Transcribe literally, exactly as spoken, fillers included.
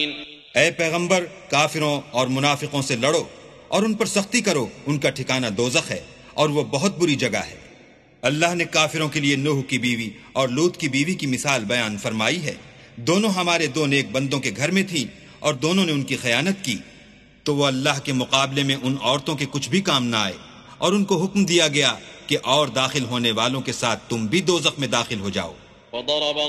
ए पैगंबर, काफिरों और मुनाफिकों से लड़ो और उन पर सख्ती करो, उनका ठिकाना दोज़ख है और वो बहुत बुरी जगह है। अल्लाह ने काफिरों के लिए नूह की बीवी और लूत की बीवी की मिसाल बयान फरमाई है। दोनों हमारे दो नेक बंदों के घर में थीं और दोनों ने उनकी खयानत की, तो वो अल्लाह के मुकाबले में उन औरतों के कुछ भी काम ना आए और उनको हुक्म दिया गया कि और दाखिल होने वालों के साथ तुम भी दोज़ख में दाखिल हो जाओ।